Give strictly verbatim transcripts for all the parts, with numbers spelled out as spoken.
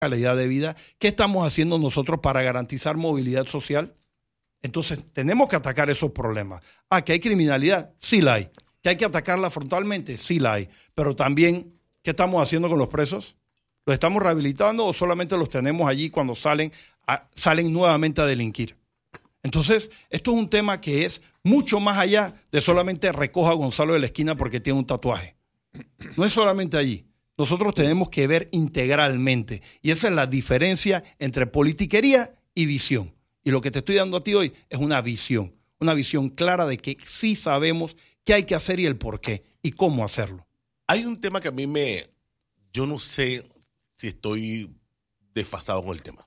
calidad de vida. ¿Qué estamos haciendo nosotros para garantizar movilidad social? Entonces, tenemos que atacar esos problemas. Ah, que hay criminalidad, sí la hay. Que hay que atacarla frontalmente, sí la hay. Pero también, ¿qué estamos haciendo con los presos? ¿Los estamos rehabilitando o solamente los tenemos allí cuando salen, a, salen nuevamente a delinquir? Entonces, esto es un tema que es mucho más allá de solamente recoja a Gonzalo de la esquina porque tiene un tatuaje. No es solamente allí. Nosotros tenemos que ver integralmente. Y esa es la diferencia entre politiquería y visión. Y lo que te estoy dando a ti hoy es una visión. Una visión clara de que sí sabemos qué hay que hacer y el por qué y cómo hacerlo. Hay un tema que a mí me... Yo no sé si estoy desfasado con el tema.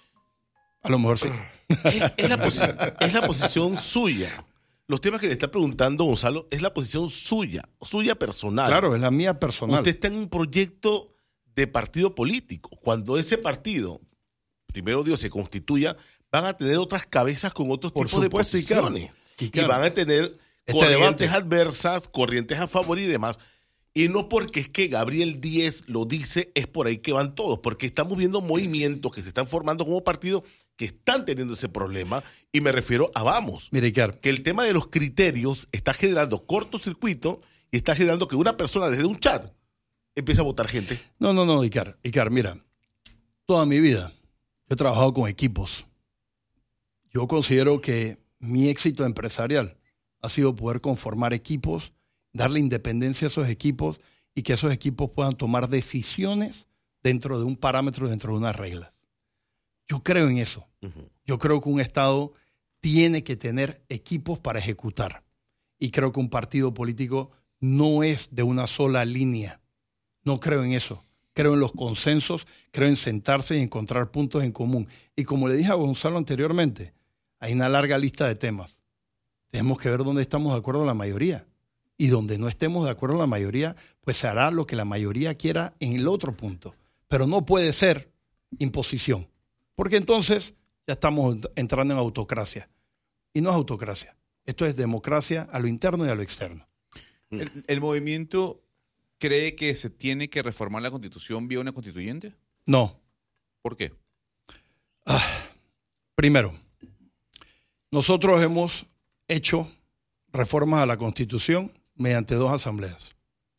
A lo mejor sí. Es, es, la, posi- es la posición suya. Los temas que le está preguntando Gonzalo es la posición suya, suya personal. Claro, es la mía personal. Usted está en un proyecto de partido político. Cuando ese partido, primero Dios, se constituya, van a tener otras cabezas con otros Por tipos supuesto, de posiciones. Y, claro, y van a tener este corrientes debate. adversas, corrientes a favor y demás. Y no porque es que Gabriel Díez lo dice, es por ahí que van todos, porque estamos viendo movimientos que se están formando como partido que están teniendo ese problema, y me refiero a Vamos. Mire, Icar, Que el tema de los criterios está generando cortocircuito y está generando que una persona desde un chat empiece a votar gente. No, no, no, Icar, Icar, mira, toda mi vida yo he trabajado con equipos. Yo considero que mi éxito empresarial ha sido poder conformar equipos, darle independencia a esos equipos y que esos equipos puedan tomar decisiones dentro de un parámetro, dentro de unas reglas. Yo creo en eso. Uh-huh. Yo creo que un Estado tiene que tener equipos para ejecutar. Y creo que un partido político no es de una sola línea. No creo en eso. Creo en los consensos, creo en sentarse y encontrar puntos en común. Y como le dije a Gonzalo anteriormente, hay una larga lista de temas. Tenemos que ver dónde estamos de acuerdo la mayoría. Y donde no estemos de acuerdo la mayoría, pues se hará lo que la mayoría quiera en el otro punto. Pero no puede ser imposición. Porque entonces ya estamos entrando en autocracia. Y no es autocracia. Esto es democracia a lo interno y a lo externo. ¿El, el movimiento cree que se tiene que reformar la Constitución vía una constituyente? No. ¿Por qué? Ah, primero, nosotros hemos hecho reformas a la Constitución mediante dos asambleas.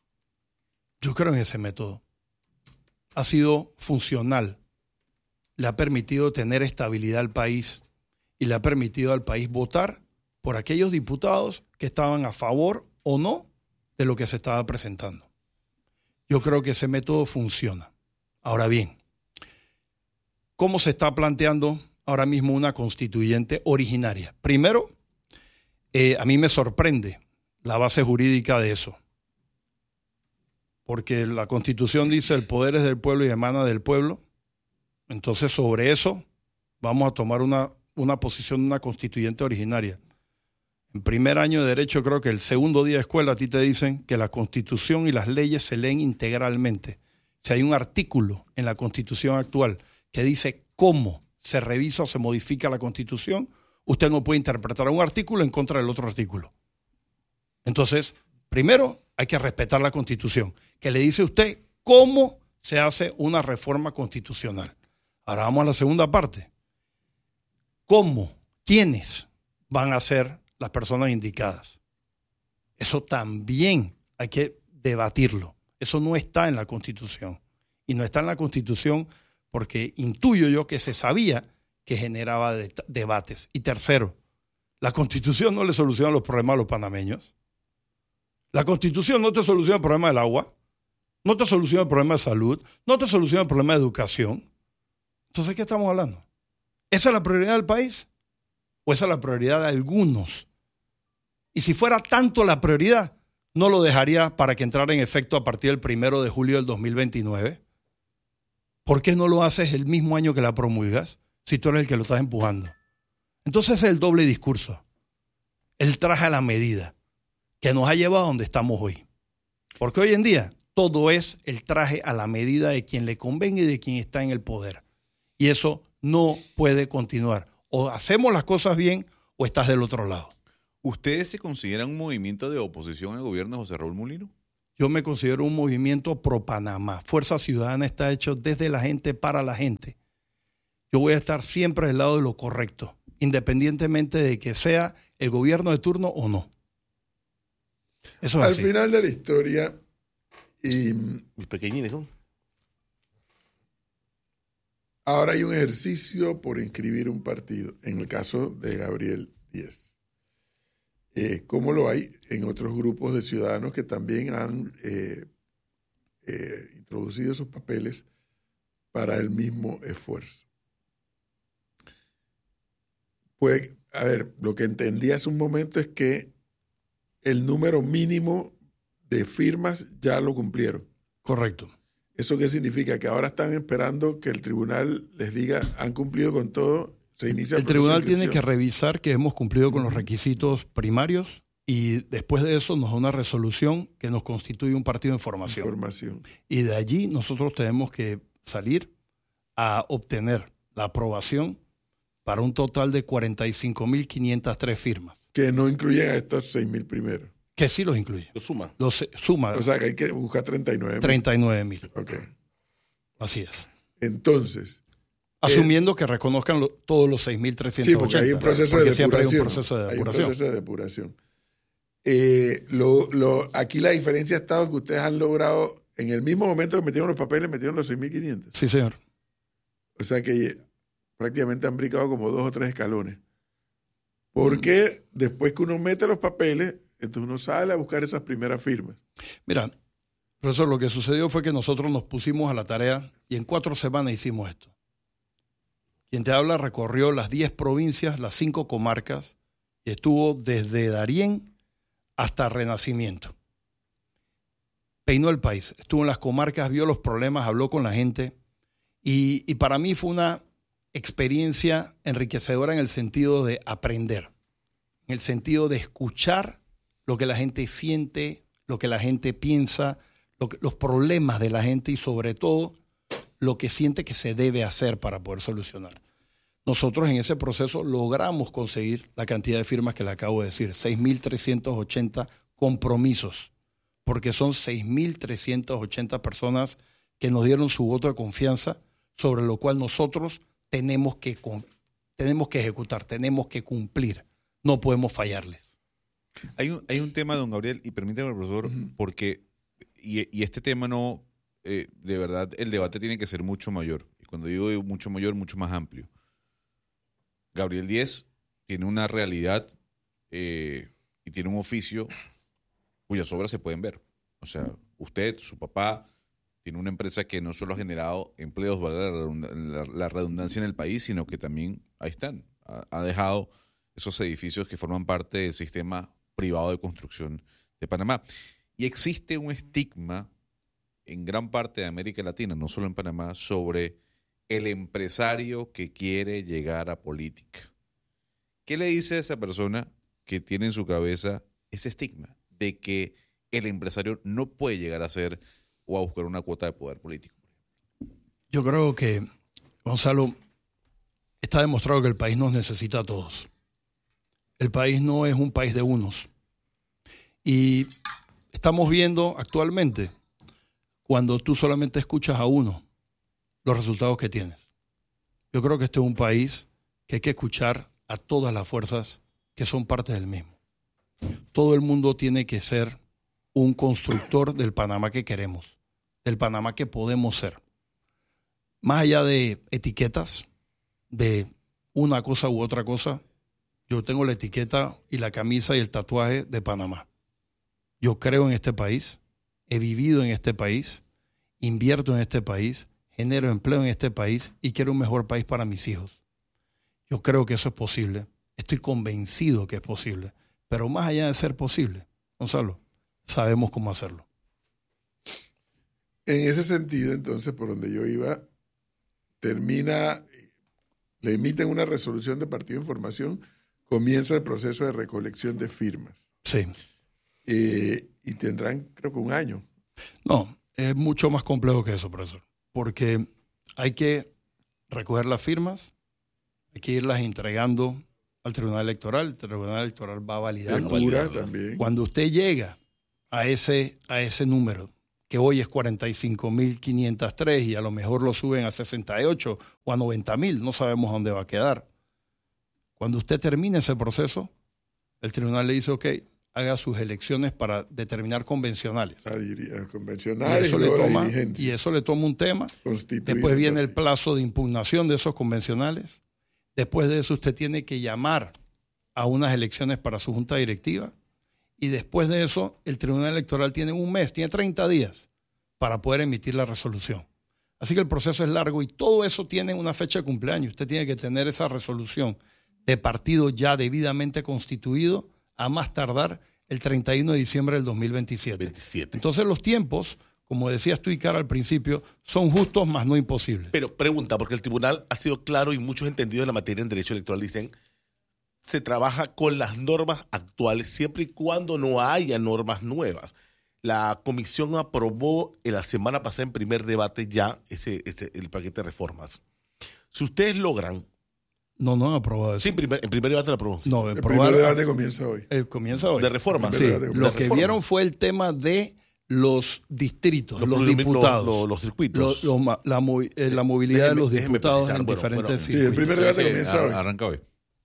Yo creo en ese método. Ha sido funcional. Le ha permitido tener estabilidad al país y le ha permitido al país votar por aquellos diputados que estaban a favor o no de lo que se estaba presentando. Yo creo que ese método funciona. Ahora bien, ¿cómo se está planteando ahora mismo una constituyente originaria? Primero, eh, a mí me sorprende la base jurídica de eso. Porque la Constitución dice el poder es del pueblo y emana del pueblo. Entonces, sobre eso vamos a tomar una, una posición de una constituyente originaria. En primer año de Derecho, creo que el segundo día de escuela, a ti te dicen que la Constitución y las leyes se leen integralmente. Si hay un artículo en la Constitución actual que dice cómo se revisa o se modifica la Constitución, usted no puede interpretar un artículo en contra del otro artículo. Entonces, primero hay que respetar la Constitución, que le dice a usted cómo se hace una reforma constitucional. Ahora vamos a la segunda parte. ¿Cómo? ¿Quiénes van a ser las personas indicadas? Eso también hay que debatirlo. Eso no está en la Constitución. Y no está en la Constitución porque intuyo yo que se sabía que generaba de- debates. Y tercero, la Constitución no le soluciona los problemas a los panameños. La Constitución no te soluciona el problema del agua, no te soluciona el problema de salud, no te soluciona el problema de educación. Entonces, ¿qué estamos hablando? ¿Esa es la prioridad del país? ¿O esa es la prioridad de algunos? Y si fuera tanto la prioridad, no lo dejaría para que entrara en efecto a partir del primero de julio del dos mil veintinueve. ¿Por qué no lo haces el mismo año que la promulgas, si tú eres el que lo estás empujando? Entonces ese es el doble discurso. El traje a la medida que nos ha llevado a donde estamos hoy. Porque hoy en día todo es el traje a la medida de quien le convenga y de quien está en el poder. Y eso no puede continuar. O hacemos las cosas bien o estás del otro lado. ¿Ustedes se consideran un movimiento de oposición al gobierno de José Raúl Mulino? Yo me considero un movimiento pro Panamá. Fuerza Ciudadana está hecho desde la gente para la gente. Yo voy a estar siempre del lado de lo correcto, independientemente de que sea el gobierno de turno o no. Eso es Al así. final de la historia, y Mis pequeñines, ¿no? ahora hay un ejercicio por inscribir un partido, en el caso de Gabriel Díez. Eh, como lo hay en otros grupos de ciudadanos que también han eh, eh, introducido sus papeles para el mismo esfuerzo. Pues, a ver, lo que entendí hace un momento es que el número mínimo de firmas ya lo cumplieron. Correcto. ¿Eso qué significa? Que ahora están esperando que el tribunal les diga, han cumplido con todo, se inicia el El proceso tribunal de tiene que inscripción. revisar que hemos cumplido con los requisitos primarios y después de eso nos da una resolución que nos constituye un partido de formación. Información. Y de allí nosotros tenemos que salir a obtener la aprobación para un total de cuarenta y cinco mil quinientas tres firmas, Que no incluyen a estos seis mil primeros. que sí los incluye. Lo suma. Los eh, suma O sea que hay que buscar treinta y nueve mil. treinta y nueve mil. Ok. Así es. Entonces, Asumiendo que reconozcan lo- todos los seis mil trescientos sí, ochenta. porque hay un proceso de porque siempre hay un depuración. proceso de Hay un depuración. proceso de depuración. Eh, lo, lo, aquí la diferencia ha estado que ustedes han logrado, en el mismo momento que metieron los papeles, metieron los seis mil quinientos. Sí, señor. O sea que prácticamente han brincado como dos o tres escalones. Porque después que uno mete los papeles, entonces uno sale a buscar esas primeras firmas. Mira, profesor, lo que sucedió fue que nosotros nos pusimos a la tarea y en cuatro semanas hicimos esto. Quien te habla recorrió las diez provincias, las cinco comarcas y estuvo desde Darién hasta Renacimiento. Peinó el país, estuvo en las comarcas, vio los problemas, habló con la gente y, y para mí fue una experiencia enriquecedora en el sentido de aprender, en el sentido de escuchar lo que la gente siente, lo que la gente piensa, lo que, los problemas de la gente y sobre todo lo que siente que se debe hacer para poder solucionar. Nosotros en ese proceso logramos conseguir la cantidad de firmas que le acabo de decir, seis mil trescientos ochenta compromisos, porque son seis mil trescientas ochenta personas que nos dieron su voto de confianza, sobre lo cual nosotros tenemos que, tenemos que ejecutar, tenemos que cumplir, no podemos fallarles. Hay un, hay un tema, don Gabriel, y permítame, profesor, uh-huh. porque, y, y este tema no, eh, de verdad, el debate tiene que ser mucho mayor. Y cuando digo mucho mayor, mucho más amplio. Gabriel Díez tiene una realidad eh, y tiene un oficio cuyas obras se pueden ver. O sea, usted, su papá, tiene una empresa que no solo ha generado empleos, valga la, la redundancia en el país, sino que también, ahí están, ha, ha dejado esos edificios que forman parte del sistema privado de construcción de Panamá. Y existe un estigma en gran parte de América Latina, no solo en Panamá, sobre el empresario que quiere llegar a política. ¿Qué le dice a esa persona que tiene en su cabeza ese estigma de que el empresario no puede llegar a ser o a buscar una cuota de poder político? Yo creo que, Gonzalo, está demostrado que el país nos necesita a todos. El país no es un país de unos. Y estamos viendo actualmente, cuando tú solamente escuchas a uno, los resultados que tienes. Yo creo que este es un país que hay que escuchar a todas las fuerzas que son parte del mismo. Todo el mundo tiene que ser un constructor del Panamá que queremos, del Panamá que podemos ser. Más allá de etiquetas, de una cosa u otra cosa, yo tengo la etiqueta y la camisa y el tatuaje de Panamá. Yo creo en este país, he vivido en este país, invierto en este país, genero empleo en este país y quiero un mejor país para mis hijos. Yo creo que eso es posible. Estoy convencido que es posible. Pero más allá de ser posible, Gonzalo, sabemos cómo hacerlo. En ese sentido, entonces, por donde yo iba, termina, le emiten una resolución de partido de información, comienza el proceso de recolección de firmas. Sí. Eh, y tendrán, creo que un año. No, es mucho más complejo que eso, profesor. Porque hay que recoger las firmas, hay que irlas entregando al Tribunal Electoral, el Tribunal Electoral va validando. Lectura también. Cuando usted llega a ese, a ese número, que hoy es cuarenta y cinco mil quinientos tres y a lo mejor lo suben a sesenta y ocho o a noventa mil, no sabemos dónde va a quedar. Cuando usted termine ese proceso, el tribunal le dice, ok, haga sus elecciones para determinar convencionales. Ah, diría, convencionales y, eso y, le luego la toma, dirigencia. y eso le toma un tema. Constituir Después el viene el partido. plazo de impugnación de esos convencionales. Después de eso usted tiene que llamar a unas elecciones para su junta directiva. Y después de eso, el Tribunal Electoral tiene un mes, tiene treinta días para poder emitir la resolución. Así que el proceso es largo y todo eso tiene una fecha de cumpleaños. Usted tiene que tener esa resolución de partido ya debidamente constituido a más tardar el treinta y uno de diciembre del dos mil veintisiete. veintisiete. Entonces los tiempos, como decías tú, Icar, al principio, son justos, más no imposibles. Pero pregunta, porque el tribunal ha sido claro y muchos entendidos en la materia en derecho electoral dicen se trabaja con las normas actuales siempre y cuando no haya normas nuevas. La comisión aprobó en la semana pasada en primer debate ya ese, ese el paquete de reformas. Si ustedes logran... No, no han aprobado eso. Sí, en primer, en primer debate lo aprobó. Sí. No, El probar- primer debate comienza hoy. eh, comienza hoy. De reformas. Sí, De lo que reformas. vieron fue el tema de los distritos, los, Los- los- diputados, los- los- los circuitos. Lo- lo ma- la, movi- eh, la movilidad Déjeme- de los déjeme diputados precisar. en Bueno, diferentes bueno. Sí, el circuitos. primer debate Sí, comienza hoy. ar- arranca hoy.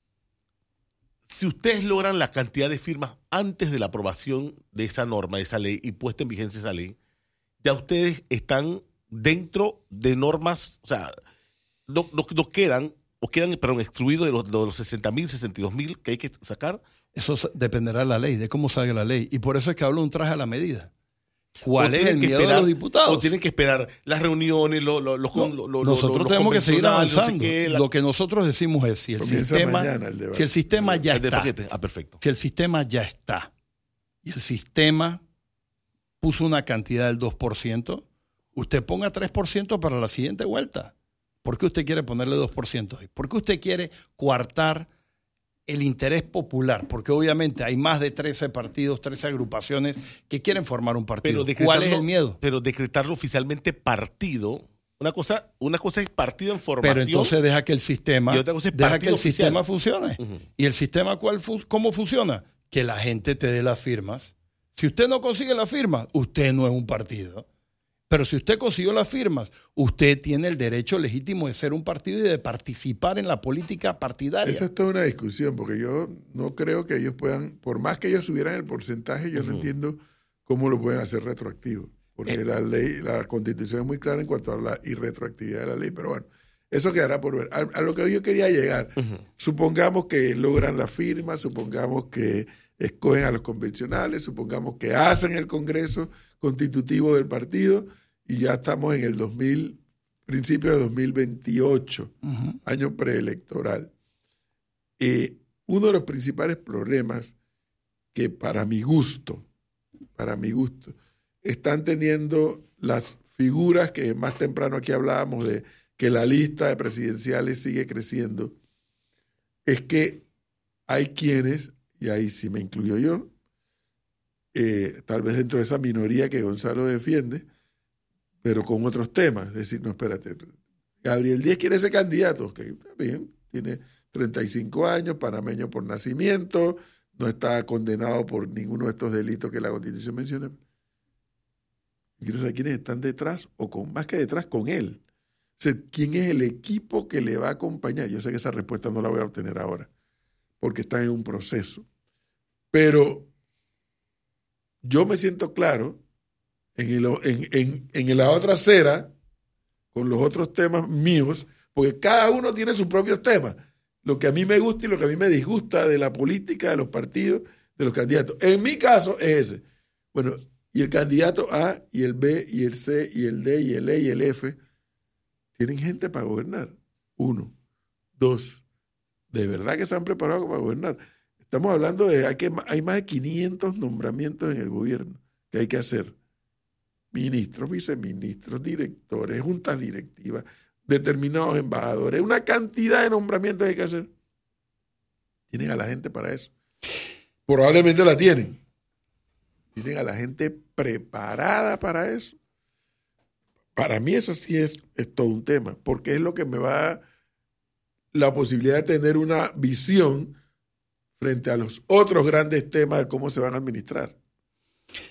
Si ustedes logran la cantidad de firmas antes de la aprobación de esa norma, de esa ley, y puesta en vigencia esa ley, ya ustedes están dentro de normas, o sea, no, no, no quedan, o quedan, perdón, excluidos de los, de los sesenta mil, sesenta y dos mil que hay que sacar. Eso s- dependerá de la ley, de cómo salga la ley. Y por eso es que hablo de un traje a la medida. ¿Cuál O es tienen el que miedo de esperar- los diputados? O tienen que esperar las reuniones, lo- lo- los, con- lo- lo- Nosotros los tenemos que seguir convencionales, no sé avanzando. qué, la- Lo que nosotros decimos es si el Comienza sistema, mañana el debate. si el sistema ya el del está, paquete. Ah, perfecto. si el sistema ya está y el sistema puso una cantidad del dos por ciento, usted ponga tres por ciento para la siguiente vuelta. ¿Por qué usted quiere ponerle dos por ciento hoy? ¿Por qué usted quiere coartar el interés popular? Porque obviamente hay más de trece partidos, trece agrupaciones que quieren formar un partido. Pero ¿Cuál es decretarlo- el miedo? Pero decretarlo oficialmente partido, una cosa, una cosa es partido en formación. Pero entonces deja que el sistema, Y otra cosa es deja que partido el sistema oficial. funcione. Ujú. ¿Y el sistema cuál fu- cómo funciona? Que la gente te dé las firmas. Si usted no consigue las firmas, usted no es un partido. Pero si usted consiguió las firmas, usted tiene el derecho legítimo de ser un partido y de participar en la política partidaria. Esa es toda una discusión, porque yo no creo que ellos puedan, por más que ellos subieran el porcentaje, yo no entiendo cómo lo pueden hacer retroactivo. Porque Eh. la ley, la constitución es muy clara en cuanto a la irretroactividad de la ley, pero bueno, eso quedará por ver. A, a lo que yo quería llegar, supongamos que logran la firma, supongamos que escogen a los convencionales, supongamos que hacen el Congreso constitutivo del partido y ya estamos en el dos mil, principio de dos mil veintiocho, Ujú. año preelectoral. Eh, uno de los principales problemas que para mi gusto, para mi gusto, están teniendo las figuras que más temprano aquí hablábamos de que la lista de presidenciales sigue creciendo, es que hay quienes, y ahí sí me incluyo yo, eh, tal vez dentro de esa minoría que Gonzalo defiende, pero con otros temas. Es decir, no, espérate, Gabriel Díez quiere ser candidato, que está bien, tiene treinta y cinco años, panameño por nacimiento, no está condenado por ninguno de estos delitos que la Constitución menciona. Quiero saber quiénes están detrás, o con más que detrás, con él. O sea, ¿quién es el equipo que le va a acompañar? Yo sé que esa respuesta no la voy a obtener ahora, porque está en un proceso. Pero yo me siento claro en, el, en, en, en la otra acera, con los otros temas míos, porque cada uno tiene sus propios temas. Lo que a mí me gusta y lo que a mí me disgusta de la política, de los partidos, de los candidatos. En mi caso es ese. Bueno, y el candidato A, y el B, y el C, y el D, y el E, y el F, tienen gente para gobernar. Uno. Dos. De verdad que se han preparado para gobernar. Estamos hablando de que hay más de quinientos nombramientos en el gobierno que hay que hacer. Ministros, viceministros, directores, juntas directivas, determinados embajadores, una cantidad de nombramientos que hay que hacer. Tienen a la gente para eso. Probablemente la tienen. Tienen a la gente preparada para eso. Para mí eso sí es, es todo un tema, porque es lo que me va a dar la posibilidad de tener una visión frente a los otros grandes temas de cómo se van a administrar.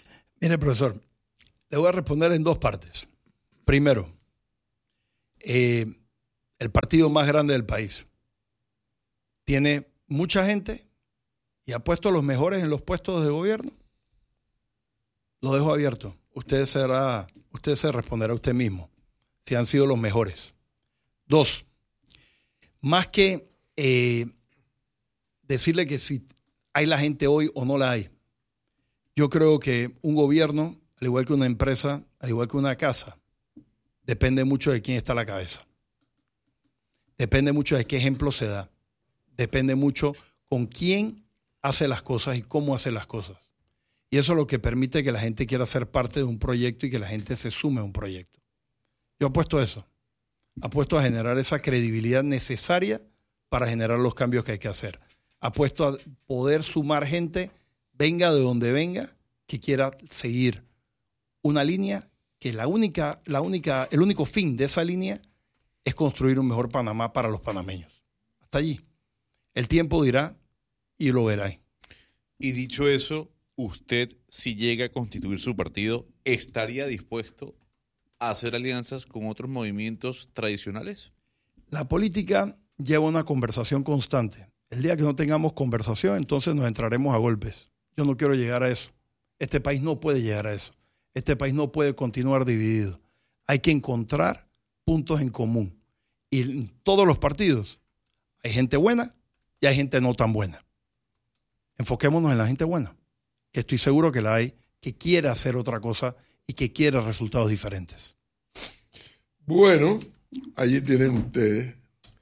Mire, profesor, le voy a responder en dos partes. Primero, eh, el partido más grande del país tiene mucha gente y ha puesto a los mejores en los puestos de gobierno. Lo dejo abierto. Usted será, usted se responderá usted mismo si han sido los mejores. Dos, más que eh, decirle que si hay la gente hoy o no la hay, yo creo que un gobierno, al igual que una empresa, al igual que una casa, depende mucho de quién está a la cabeza. Depende mucho de qué ejemplo se da. Depende mucho con quién hace las cosas y cómo hace las cosas. Y eso es lo que permite que la gente quiera ser parte de un proyecto y que la gente se sume a un proyecto. Yo apuesto a eso. Apuesto a generar esa credibilidad necesaria para generar los cambios que hay que hacer. Apuesto a poder sumar gente, venga de donde venga, que quiera seguir una línea que la única, la única, el único fin de esa línea es construir un mejor Panamá para los panameños. Hasta allí. El tiempo dirá y lo verá. Y dicho eso, usted, si llega a constituir su partido, ¿estaría dispuesto a hacer alianzas con otros movimientos tradicionales? La política lleva una conversación constante. El día que no tengamos conversación, entonces nos entraremos a golpes. Yo no quiero llegar a eso. Este país no puede llegar a eso. Este país no puede continuar dividido. Hay que encontrar puntos en común. Y en todos los partidos hay gente buena y hay gente no tan buena. Enfoquémonos en la gente buena, que estoy seguro que la hay, que quiere hacer otra cosa y que quiere resultados diferentes. Bueno, allí tienen ustedes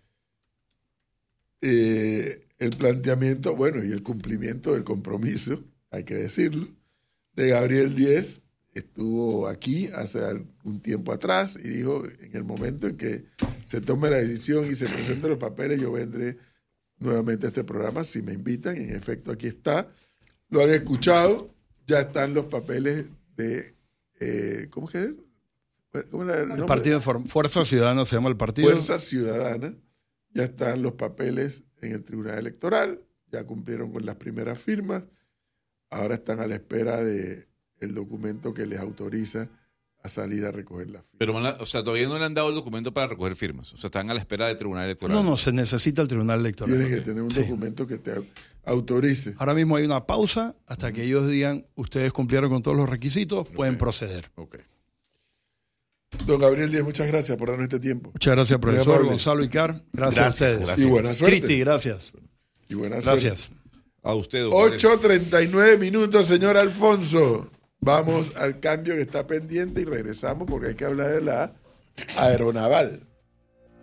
eh, el planteamiento, bueno, y el cumplimiento del compromiso, hay que decirlo, de Gabriel Díez. Estuvo aquí hace algún tiempo atrás y dijo, en el momento en que se tome la decisión y se presenten los papeles, yo vendré nuevamente a este programa si me invitan. En efecto, aquí está. Lo han escuchado. Ya están los papeles de... Eh, ¿Cómo es que es? ¿Cómo es el, el partido de Fuerza Ciudadana se llama el partido. Fuerza Ciudadana. Ya están los papeles en el Tribunal Electoral. Ya cumplieron con las primeras firmas. Ahora están a la espera de el documento que les autoriza a salir a recoger las firmas. Pero, o sea, todavía no le han dado el documento para recoger firmas. O sea, están a la espera del Tribunal Electoral. No, no, se necesita el Tribunal Electoral. Tienes que tener un sí. documento que te autorice. Ahora mismo hay una pausa hasta que ellos digan, ustedes cumplieron con todos los requisitos, okay. pueden proceder. Okay. Don Gabriel Díez, muchas gracias por darnos este tiempo. Muchas gracias, profesor Gonzalo Icar. Gracias, gracias a ustedes. Gracias. Y buena suerte. Cristi, gracias. Y buena gracias. Suerte. A usted, don ocho treinta y nueve minutos, señor Alfonso. Vamos al cambio que está pendiente y regresamos porque hay que hablar de la aeronaval.